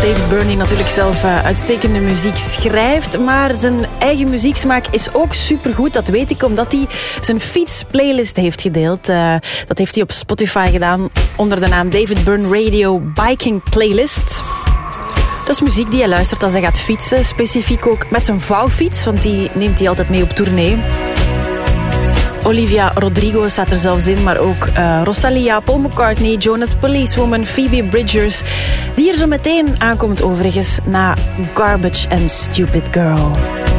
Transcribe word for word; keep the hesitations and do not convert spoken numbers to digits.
David Byrne, die natuurlijk zelf uh, uitstekende muziek schrijft, maar zijn eigen muzieksmaak is ook supergoed. Dat weet ik, omdat hij zijn fietsplaylist heeft gedeeld. Uh, dat heeft hij op Spotify gedaan onder de naam David Byrne Radio Biking Playlist. Dat is muziek die hij luistert als hij gaat fietsen, specifiek ook met zijn vouwfiets, want die neemt hij altijd mee op tournee. Olivia Rodrigo staat er zelfs in, maar ook uh, Rosalia, Paul McCartney, Jonas Policewoman, Phoebe Bridgers, die er zo meteen aankomt overigens na Garbage and Stupid Girl.